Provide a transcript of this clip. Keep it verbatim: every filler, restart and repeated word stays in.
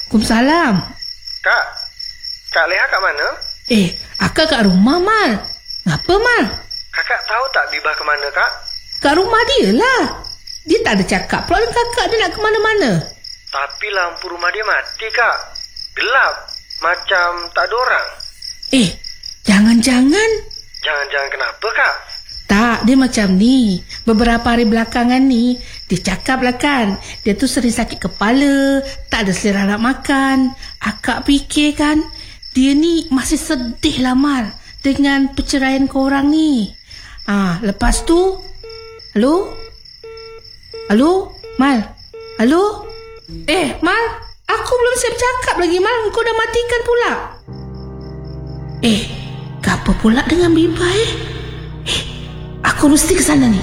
Waalaikumsalam. Kak, Kak Leha kat mana? Eh, akak kat rumah, Mal. Ngapa, Mal? Kakak tahu tak Bibah ke mana, Kak? Kat rumah dia lah. Dia tak ada cakap pula dengan kakak dia nak ke mana-mana. Tapi lampu rumah dia mati, Kak. Gelap. Macam tak ada orang. Eh, jangan-jangan. Jangan-jangan kenapa, Kak? Tak, dia macam ni. Beberapa hari belakangan ni, dia cakap lah kan, dia tu sering sakit kepala, tak ada selera nak makan. Akak fikir kan, dia ni masih sedih lah, Mal, dengan perceraian korang ni. Ah, lepas tu, halo? Halo? Mal? Halo? Eh, Mal, aku belum siap cakap lagi, Mal. Kau dah matikan pula. Eh, apa pula dengan Bibah eh? Eh, aku mesti ke sana ni.